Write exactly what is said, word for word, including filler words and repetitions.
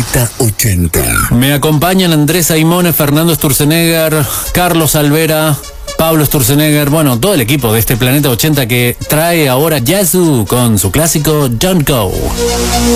Planeta ochenta. Me acompañan Andrés Aimone, Fernando Sturzenegger, Carlos Alvera, Pablo Sturzenegger, bueno, todo el equipo de este Planeta ochenta que trae ahora Yazoo con su clásico Don't Go.